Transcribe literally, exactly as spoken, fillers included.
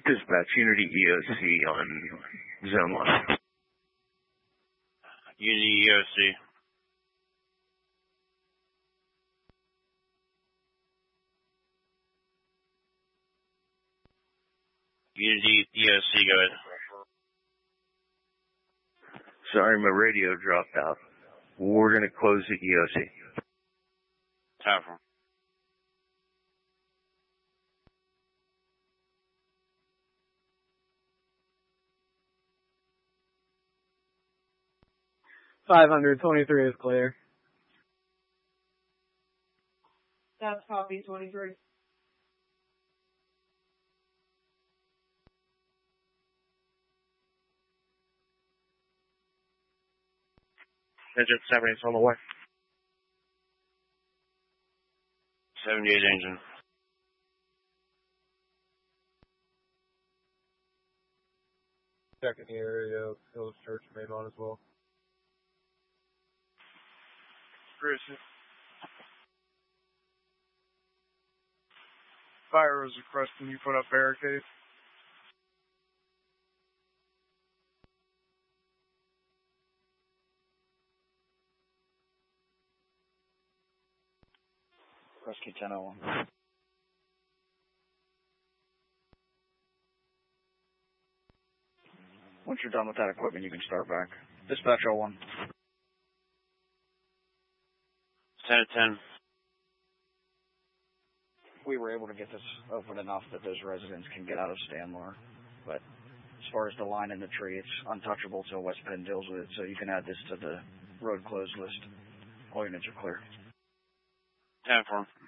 Dispatch, Unity E O C on zone one. Unity E O C. Unity E O C, go ahead. Sorry, my radio dropped out. We're going to close the E O C. Time for five hundred twenty-three is clear. That's copy twenty-three. Engine seventy is on the way. seventy-eight engine. Checking the area, Hills Church main on as well. Christian. Fire was requesting you put up barricades. Rescue ten oh one. Once you're done with that equipment, you can start back. Dispatch oh one. ten to ten. We were able to get this open enough that those residents can get out of Stanmore. But as far as the line in the tree, it's untouchable till West Penn deals with it, so you can add this to the road closed list. All units are clear. Time for